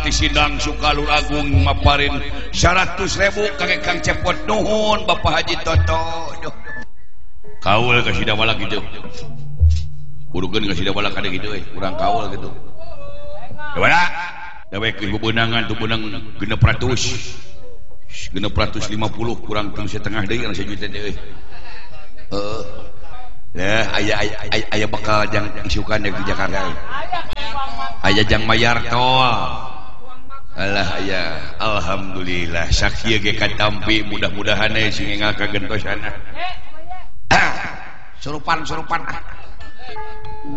ti Sidang Sukaluragung maparin 100.000 kakek Kang Cepot nuhun Bapak Haji Toto. Kaul ka sida balak gitu. Urugeun ka sida balak ada gitu urang kaul gitu. Bala dawekeun bebeunangan tu beunang 650 kurang teu setengah deui anu sajuta deui. Aya bakal jang isukan di Jakarta. Aya jang mayar tol. Alah aya alhamdulillah sakieu ge katampi mudah-mudahan sing ngaka gentosana. Surupan